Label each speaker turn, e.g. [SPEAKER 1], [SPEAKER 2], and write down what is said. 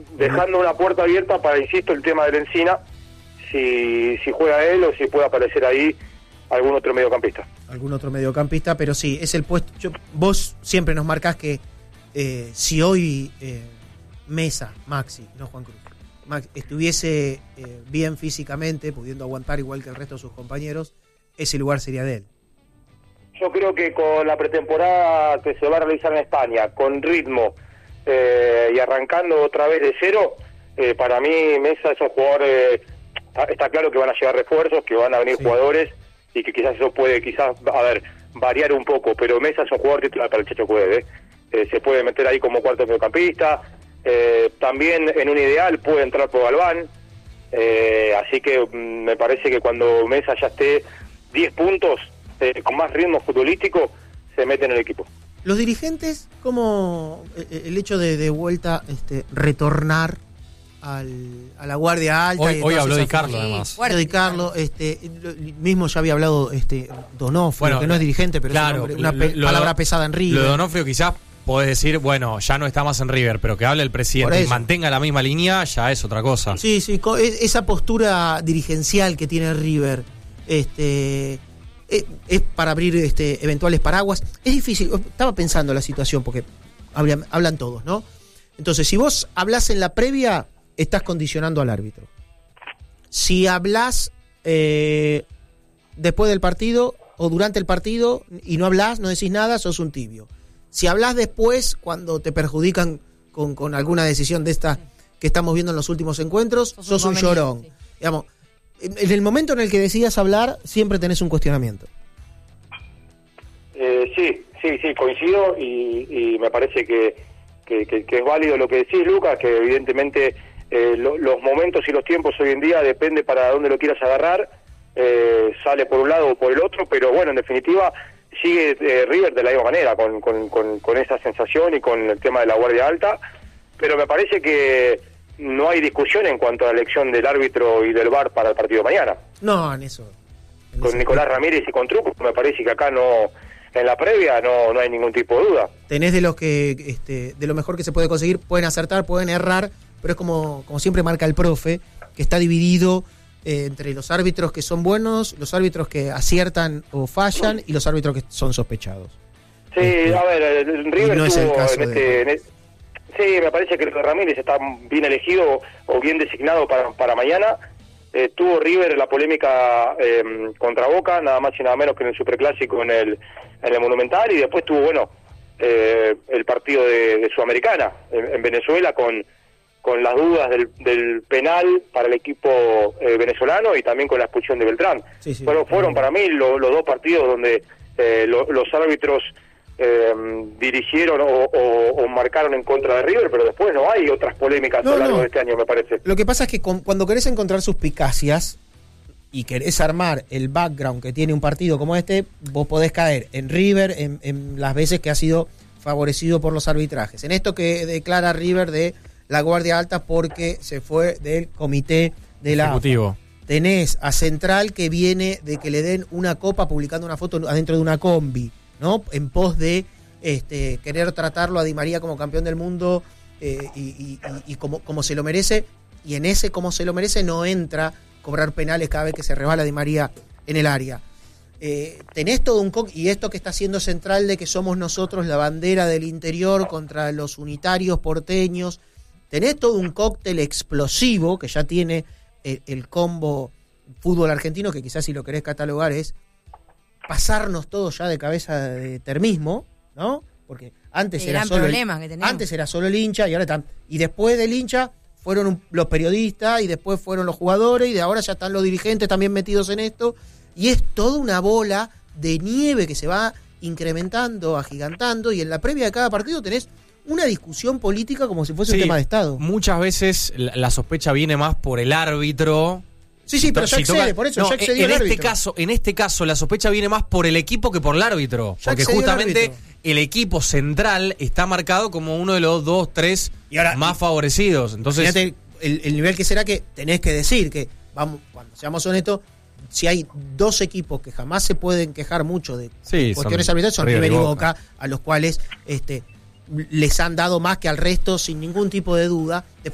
[SPEAKER 1] dejando una puerta abierta para, insisto, el tema del Encina, si juega él o si puede aparecer ahí algún otro mediocampista.
[SPEAKER 2] Algún otro mediocampista, pero sí, es el puesto. Vos siempre nos marcás que si hoy Mesa, Maxi, no Juan Cruz, estuviese bien físicamente, pudiendo aguantar igual que el resto de sus compañeros, ese lugar sería de él.
[SPEAKER 1] Yo creo que con la pretemporada que se va a realizar en España, con ritmo y arrancando otra vez de cero, para mí Mesa es un jugador, está claro que van a llegar refuerzos, que van a venir jugadores y que quizás eso puede, variar un poco, pero Mesa es un jugador titular para el Checho Cueve. Se puede meter ahí como cuarto mediocampista, también en un ideal puede entrar por Galván, así que me parece que cuando Mesa ya esté 10 puntos, con más ritmo futbolístico, se mete en el equipo.
[SPEAKER 2] Los dirigentes, ¿cómo el hecho de vuelta retornar a la guardia alta?
[SPEAKER 3] Hoy habló Di Carlo, además.
[SPEAKER 2] Di Carlo, mismo ya había hablado Donofrio, que no es dirigente, pero
[SPEAKER 3] claro,
[SPEAKER 2] es una palabra pesada en River.
[SPEAKER 3] Lo de Donofrio quizás podés decir, bueno, ya no está más en River, pero que hable el presidente y mantenga la misma línea, ya es otra cosa.
[SPEAKER 2] Sí, esa postura dirigencial que tiene River, es para abrir eventuales paraguas. Es difícil, estaba pensando la situación porque hablan todos, ¿no? Entonces, si vos hablás en la previa, estás condicionando al árbitro. Si hablás después del partido o durante el partido y no hablás, no decís nada, sos un tibio. Si hablás después, cuando te perjudican con alguna decisión de estas que estamos viendo en los últimos encuentros, sos un llorón. Sí. Digamos, en el momento en el que decidas hablar, siempre tenés un cuestionamiento.
[SPEAKER 1] Sí, coincido y me parece que es válido lo que decís, Lucas, que evidentemente los momentos y los tiempos hoy en día depende para dónde lo quieras agarrar, sale por un lado o por el otro, pero bueno, en definitiva sigue River de la misma manera, con esa sensación y con el tema de la guardia alta, pero me parece que no hay discusión en cuanto a la elección del árbitro y del VAR para el partido de mañana.
[SPEAKER 2] No, en eso.
[SPEAKER 1] Con Nicolás Ramírez y con Truco, me parece que acá no, en la previa no hay ningún tipo de duda.
[SPEAKER 2] Tenés de los que de lo mejor que se puede conseguir, pueden acertar, pueden errar, pero es como siempre marca el profe, que está dividido entre los árbitros que son buenos, los árbitros que aciertan o fallan y los árbitros que son sospechados.
[SPEAKER 1] Sí, a ver, el River
[SPEAKER 2] no es el caso
[SPEAKER 1] sí, me parece que Ramírez está bien elegido o bien designado para mañana. Tuvo River la polémica contra Boca, nada más y nada menos que en el Superclásico en el Monumental, y después tuvo, el partido de Sudamericana en Venezuela con las dudas del penal para el equipo venezolano y también con la expulsión de Beltrán.
[SPEAKER 2] Sí,
[SPEAKER 1] fueron para mí los dos partidos donde los árbitros dirigieron o marcaron en contra de River, pero después no hay otras polémicas a lo largo de este año, me parece.
[SPEAKER 2] Lo que pasa es que cuando querés encontrar suspicacias y querés armar el background que tiene un partido como este, vos podés caer en River en las veces que ha sido favorecido por los arbitrajes. En esto que declara River de la guardia alta porque se fue del comité de la
[SPEAKER 3] ejecutivo.
[SPEAKER 2] Tenés a Central que viene de que le den una copa publicando una foto adentro de una combi, ¿no? En pos de querer tratarlo a Di María como campeón del mundo y como se lo merece, y en ese como se lo merece no entra cobrar penales cada vez que se resbala Di María en el área. Tenés todo y esto que está haciendo Central de que somos nosotros la bandera del interior contra los unitarios porteños, tenés todo un cóctel explosivo que ya tiene el combo fútbol argentino, que quizás si lo querés catalogar es pasarnos todos ya de cabeza de termismo, ¿no? Porque antes era solo el hincha y ahora están, y después del hincha fueron los periodistas y después fueron los jugadores y de ahora ya están los dirigentes también metidos en esto, y es toda una bola de nieve que se va incrementando, agigantando, y en la previa de cada partido tenés una discusión política como si fuese un tema de Estado.
[SPEAKER 3] Muchas veces la sospecha viene más por el árbitro.
[SPEAKER 2] Sí, pero ya excede, por eso ya excedió el árbitro.
[SPEAKER 3] En este caso, la sospecha viene más por el equipo que por el árbitro. Porque justamente el equipo central está marcado como uno de los 2, 3 más favorecidos. Entonces,
[SPEAKER 2] fíjate el nivel que será, que tenés que decir que, vamos, cuando seamos honestos, si hay dos equipos que jamás se pueden quejar mucho de cuestiones arbitrales, son River y Boca, a los cuales les han dado más que al resto sin ningún tipo de duda. Después